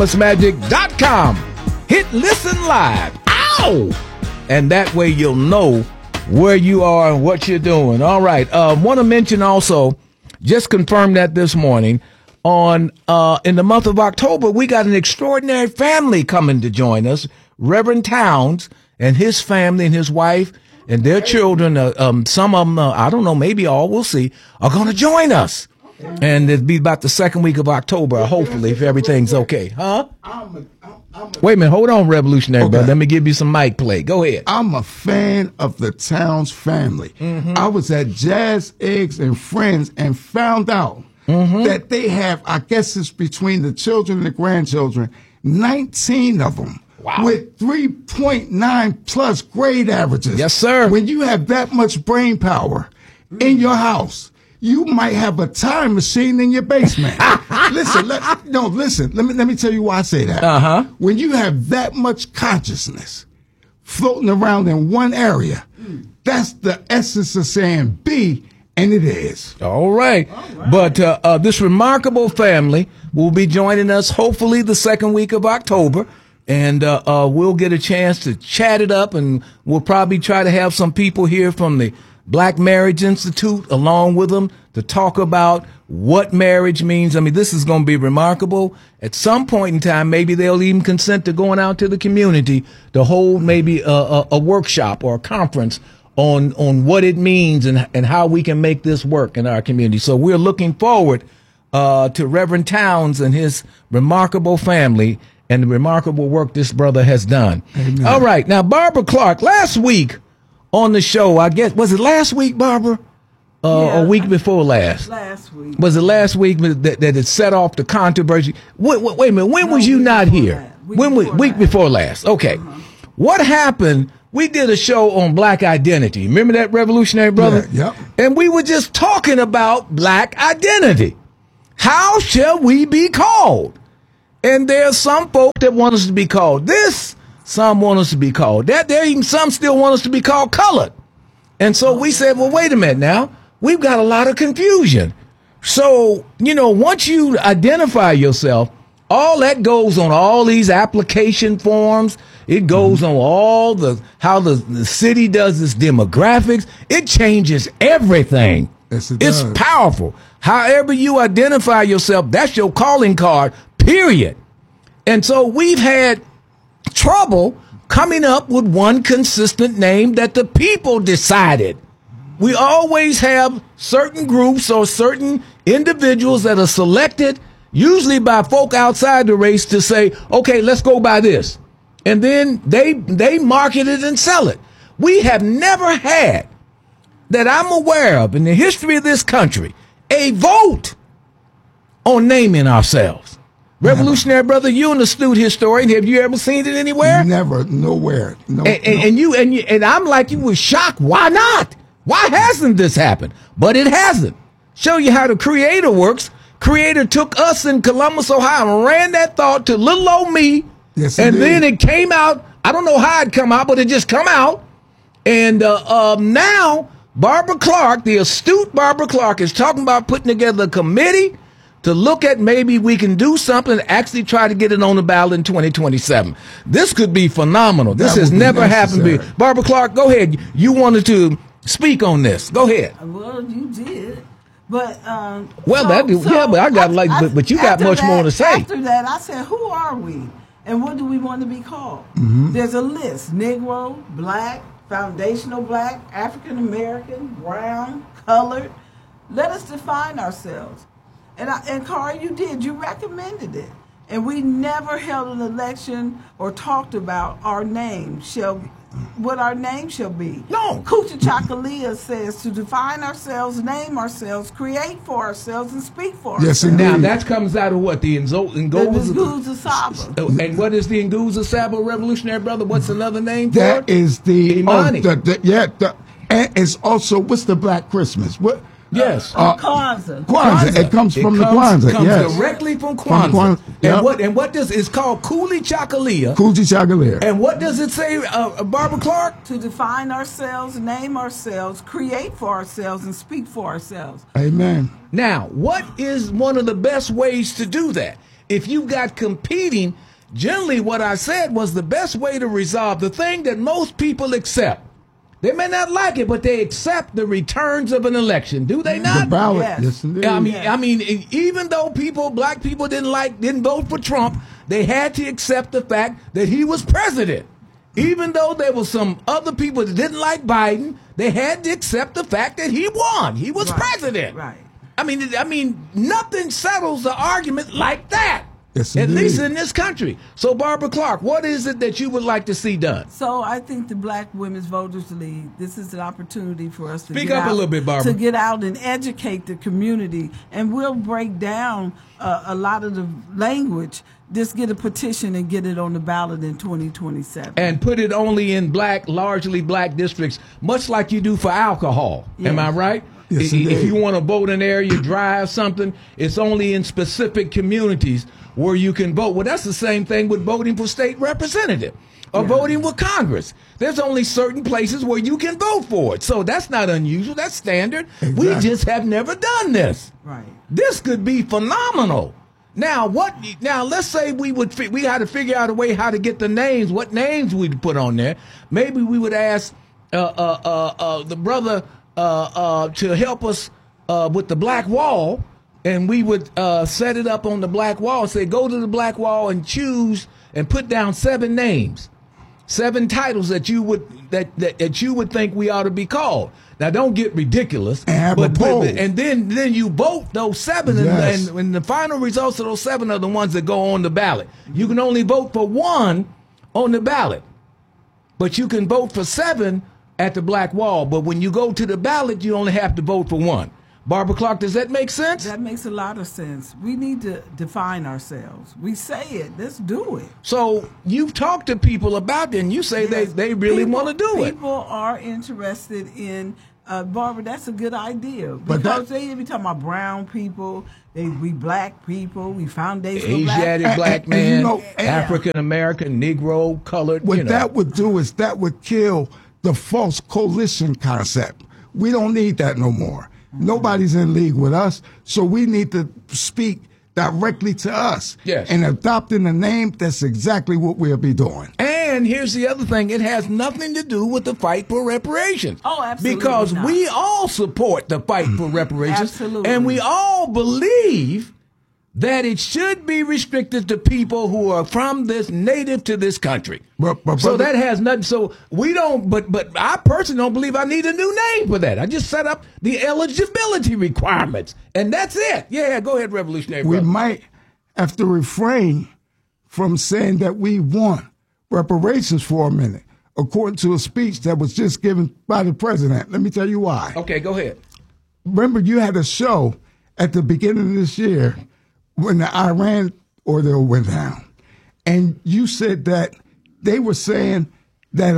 Magic.com. Hit listen live. Ow! And that way you'll know where you are and what you're doing. All right. Want to mention also, just confirm that this morning, on in the month of October, we got an extraordinary family coming to join us. Reverend Towns and his family and his wife and their children, some of them, I don't know, maybe all, we'll see, are going to join us. And it'll be about the second week of October, hopefully, if everything's okay. Huh? Wait a minute. Hold on, Revolutionary brother. Let me give you some mic play. Go ahead. I'm a fan of the Towns family. Mm-hmm. I was at Jazz, Eggs, and Friends and found out that they have, I guess it's between the children and the grandchildren, 19 of them. Wow. With 3.9 plus grade averages. Yes, sir. When you have that much brain power in your house, you might have a time machine in your basement. Listen. Let me tell you why I say that. When you have that much consciousness floating around in one area, that's the essence of saying be, and it is. All right. But this remarkable family will be joining us hopefully the second week of October. And we'll get a chance to chat it up, and we'll probably try to have some people here from the Black Marriage Institute along with them to talk about what marriage means. I mean, this is going to be remarkable. At some point in time, maybe they'll even consent to going out to the community to hold maybe a workshop or a conference on what it means and how we can make this work in our community. So we're looking forward to Reverend Towns and his remarkable family and the remarkable work this brother has done. Amen. All right. Now, Barbara Clark, last week on the show, I guess, was it last week, Barbara? A week before last? Last week. Was it last week that it set off the controversy? Wait a minute. When was you not here? Week before last. Okay. What happened? We did a show on Black identity. Remember that, Revolutionary brother? Yeah, yep. And we were just talking about Black identity. How shall we be called? And there's some folk that want us to be called this. Some want us to be called that. There even some still want us to be called colored. And so we said, well, wait a minute now. We've got a lot of confusion. So, once you identify yourself, all that goes on all these application forms. It goes on all how the city does its demographics. It changes everything. Yes, it does. It's powerful. However you identify yourself, that's your calling card, period. And so we've had trouble coming up with one consistent name that the people decided. We always have certain groups or certain individuals that are selected, usually by folk outside the race, to say, okay, let's go by this. And then they market it and sell it. We have never had, that I'm aware of in the history of this country, a vote on naming ourselves. Revolutionary brother, you're an astute historian. Have you ever seen it anywhere? Never, nowhere. No, And I'm like, you were shocked. Why not? Why hasn't this happened? But it hasn't. Show you how the Creator works. Creator took us in Columbus, Ohio, and ran that thought to little old me. Yes, and then it came out. I don't know how it come out, but it just come out. And now Barbara Clark, the astute Barbara Clark, is talking about putting together a committee to look at maybe we can do something and actually try to get it on the ballot in 2027. This could be phenomenal. This has never happened before. Barbara Clark, go ahead. You wanted to speak on this. Go ahead. Well, you did. But but I got but you got much more to say. After that, I said, who are we? And what do we want to be called? Mm-hmm. There's a list: Negro, Black, Foundational Black, African American, Brown, Colored. Let us define ourselves. And Carl, you did. You recommended it. And we never held an election or talked about our name what our name shall be. No. Kuchakalia says to define ourselves, name ourselves, create for ourselves, and speak for yes, ourselves. Now, that comes out of what? The Nguzo Saba. And what is the Nguzo Saba, Revolutionary brother? What's another name for it? That is the Imani. And it's also, what's the Black Christmas? What? Yes. Kwanzaa. Kwanzaa. It comes from the Kwanzaa. Comes yes. directly from Kwanzaa. And what does it's called? Kuchakalia. Kuchakalia. And what does it say, Barbara Clark? To define ourselves, name ourselves, create for ourselves, and speak for ourselves. Amen. Now, what is one of the best ways to do that? if you got competing, generally what I said was the best way to resolve the thing that most people accept. They may not like it, but they accept the returns of an election, do they not? The ballot, Yes. indeed. I mean, even though black people didn't vote for Trump, they had to accept the fact that he was president. Even though there were some other people that didn't like Biden, they had to accept the fact that he won. He was president. Right. I mean, nothing settles the argument like that. Yes, at indeed. least in this country. So, Barbara Clark, what is it that you would like to see done? So I think the Black Women's Voters League, this is an opportunity for us to Speak up a little bit, Barbara. to get out and educate the community, and we'll break down a lot of the language. Just get a petition and get it on the ballot in 2027. And put it only in largely black districts, much like you do for alcohol. Am I right? Yes, if indeed. you want to vote in an area, drive something, it's only in specific communities where you can vote. Well, that's the same thing with voting for state representative or voting with Congress. There's only certain places where you can vote for it. So that's not unusual. That's standard. Exactly. We just have never done this. Right. This could be phenomenal. Now, let's say we had to figure out a way how to get the names, what names we'd put on there. Maybe we would ask the brother to help us with the black wall, and we would set it up on the black wall. Say, go to the black wall and choose and put down 7 names, 7 titles that you would think we ought to be called. Now, don't get ridiculous, And have a poll. and then you vote those 7, Yes. and the final results of those 7 are the ones that go on the ballot. You can only vote for 1 on the ballot, but you can vote for 7 at the black wall. But when you go to the ballot, you only have to vote for 1. Barbara Clark, does that make sense? That makes a lot of sense. We need to define ourselves. We say it. Let's do it. So you've talked to people about it, and you say Yes. they really want to do it. People are interested in, Barbara, that's a good idea. But Because they be talking about brown people, we black people, we foundational Asiatic black and man, you know, African American, Negro, colored. What that would do is that would kill the false coalition concept. We don't need that no more. Nobody's in league with us, so we need to speak directly to us. Yes. And adopting the name, that's exactly what we'll be doing. And here's the other thing. It has nothing to do with the fight for reparations. Oh, absolutely Because not. we all support the fight for reparations. Absolutely. And we all believe that it should be restricted to people who are from this native to this country. But So that has nothing. So we don't, but I personally don't believe I need a new name for that. I just set up the eligibility requirements, and that's it. Yeah, go ahead, Revolutionary we Brother. might have to refrain from saying that we want reparations for a minute, according to a speech that was just given by the president. Let me tell you why. Okay, go ahead. Remember, you had a show at the beginning of this year when the Iran ordeal went down, and you said that they were saying that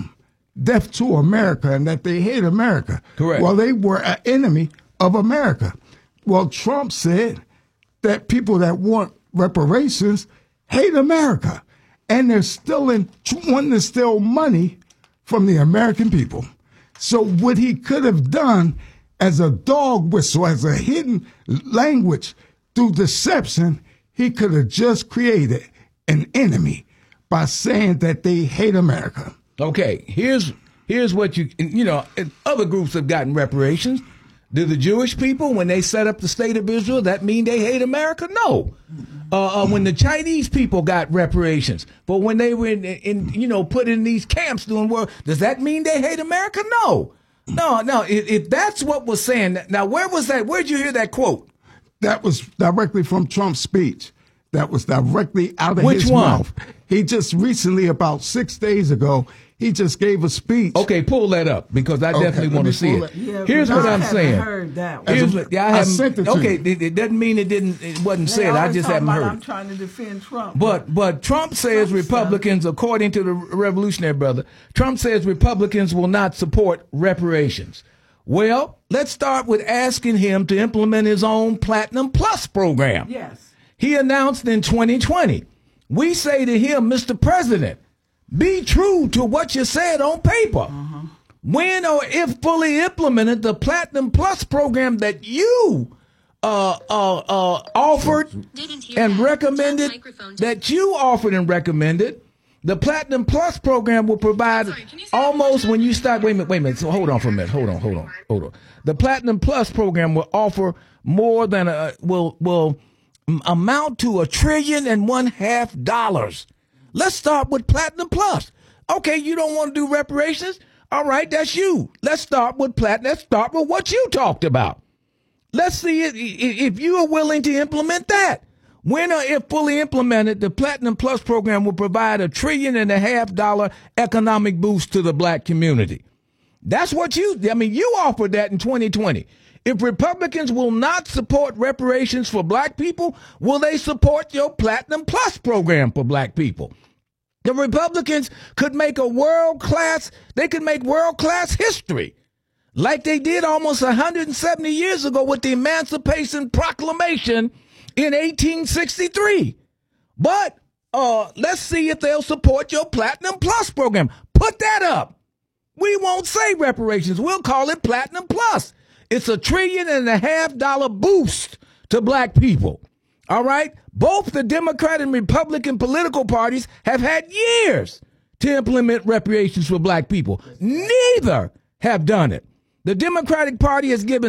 death to America and that they hate America. Correct. Well, they were an enemy of America. Well, Trump said that people that want reparations hate America, and they're still wanting to steal money from the American people. So what he could have done as a dog whistle, as a hidden language through deception, he could have just created an enemy by saying that they hate America. Okay, here's what other groups have gotten reparations. Do the Jewish people, when they set up the state of Israel, that mean they hate America? No. When the Chinese people got reparations, but when they were put in these camps doing work, does that mean they hate America? No. If that's what was saying, now where was that? Where'd you hear that quote? That was directly from Trump's speech. That was directly out of Which his one? mouth. He just recently, about 6 days ago, he just gave a speech. Okay, pull that up because I definitely let want me to see pull it. it. Yeah, Here's but what I I'm haven't saying. heard that one. Here's what, I sent it to okay, you. it doesn't mean it wasn't They said. I always just talk haven't about heard. I'm trying to defend Trump. But Trump says Trump Republicans, according to the Revolutionary Brother, Trump says Republicans will not support reparations. Well, let's start with asking him to implement his own Platinum Plus program. Yes. He announced in 2020. We say to him, Mr. President, be true to what you said on paper. When or if fully implemented, the Platinum Plus program that you offered and recommended, that you offered and recommended. The Platinum Plus program will provide almost when you start. Wait a minute. So hold on for a minute. Hold on. The Platinum Plus program will offer more than will amount to $1.5 trillion. Let's start with Platinum Plus. Okay, you don't want to do reparations? All right, that's you. Let's start with Platinum. Let's start with what you talked about. Let's see if you are willing to implement that. When or if fully implemented, the Platinum Plus program will provide $1.5 trillion economic boost to the black community. That's what you offered that in 2020. If Republicans will not support reparations for black people, will they support your Platinum Plus program for black people? The Republicans could make world-class history, like they did almost 170 years ago with the Emancipation Proclamation in 1863. But let's see if they'll support your Platinum Plus program. Put that up. We won't say reparations. We'll call it Platinum Plus. It's $1.5 trillion boost to black people. All right? Both the Democrat and Republican political parties have had years to implement reparations for black people. Neither have done it. The Democratic Party has given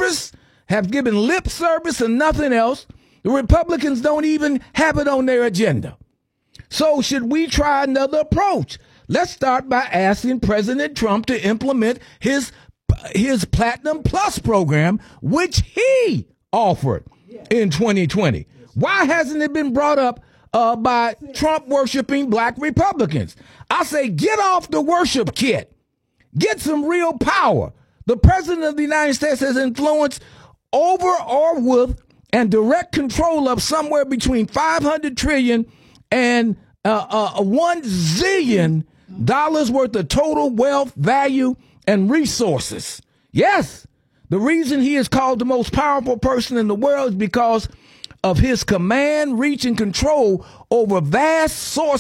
lip service and nothing else. The Republicans don't even have it on their agenda. So should we try another approach? Let's start by asking President Trump to implement his Platinum Plus program, which he offered in 2020. Why hasn't it been brought up by Trump-worshiping black Republicans? I say get off the worship kit. Get some real power. The President of the United States has influence over or with and direct control of somewhere between $500 trillion and $1 zillion worth of total wealth, value, and resources. Yes, the reason he is called the most powerful person in the world is because of his command, reach, and control over vast sources